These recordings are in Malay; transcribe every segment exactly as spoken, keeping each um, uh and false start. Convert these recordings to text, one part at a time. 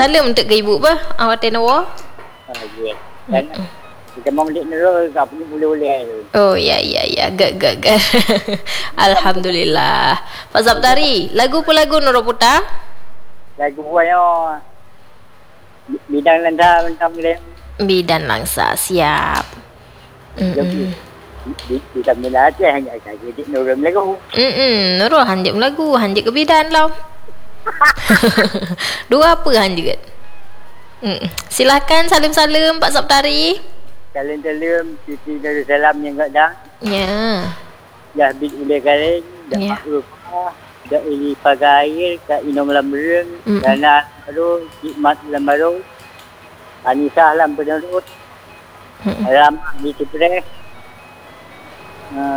Salam untuk ke ibu bah. Awak tenawa. Ah, ya. Dan kita mau lihat nero tak punya boleh-boleh. Oh ya ya ya. Gak gak gak. Alhamdulillah. Pak Sabtari, lagu apa lagu Nurul Putar? Lagu buaya bidang landa mentang dia. Bidan Langsa, siap. Mm-mm. Kita mula aja hanya jadi Nurul lagu. Mm-mm. Nurul hanjak lagu, hanjak ke bidan lah. Dua apa hanjak? Mm. Silakan salam-salam Pak Sabtari. Salam-salam Siti Darussalam yang enggak dah. Ya. Dah bit boleh kalian, dah Ya. maklum. Dah ini pagair kat Inong Lambereng, Mm. Dana Baru, Hikmat Lambaru, Anissa Lam Penurut, Mm. Ram di Cipre. Uh,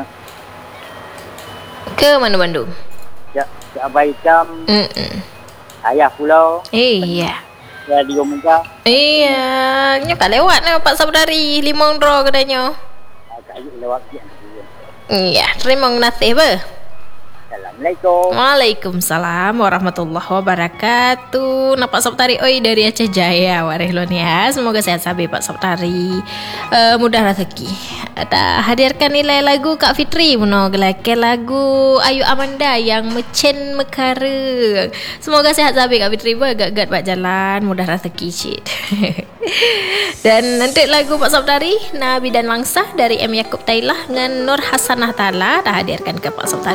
Ke mana Bandung? ya, Abah Hitam, Mm-mm. Ayah Pulau, Iya. Radio Muka. Iya, nya tak lewat lah Pak Sabtari, limong draw kedanya. Kak Ayuk lewat dia. Iya, terima kasih ba. Assalamualaikum. Waalaikumsalam warahmatullahi wabarakatuh. Nah Pak Sabtari oi dari Aceh Jaya warehlon ya. Semoga sehat sabi Pak Sabtari. Uh, mudah rezeki. Ada hadirkan nilai lagu Kak Fitri muno gelake lagu Ayu Amanda yang mecen mekara. Semoga sehat sabi Kak Fitri ba gak-gak bak jalan mudah rezeki cik. Dan nanti lagu Pak Sabtari Nabi dan Langsa dari M Yakub Tailah dengan Nur Hasanah Taala dah hadirkan ke Pak Sabtari.